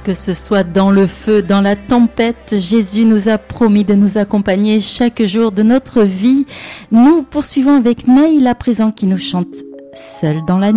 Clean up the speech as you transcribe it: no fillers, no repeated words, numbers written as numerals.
que ce soit dans le feu, dans la tempête, Jésus nous a promis de nous accompagner chaque jour de notre vie. Nous poursuivons avec Naïl à présent qui nous chante « Seul dans la nuit ».